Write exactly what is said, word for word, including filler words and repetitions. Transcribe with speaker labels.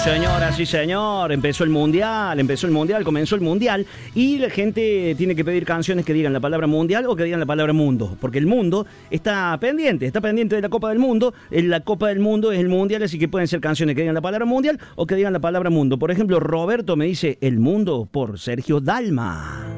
Speaker 1: señora, sí, señor. Empezó el mundial, empezó el mundial, comenzó el mundial. Y la gente tiene que pedir canciones que digan la palabra mundial o que digan la palabra mundo. Porque el mundo está pendiente, está pendiente de la Copa del Mundo. La Copa del Mundo es el mundial, así que pueden ser canciones que digan la palabra mundial o que digan la palabra mundo. Por ejemplo, Roberto me dice El Mundo por Sergio Dalma.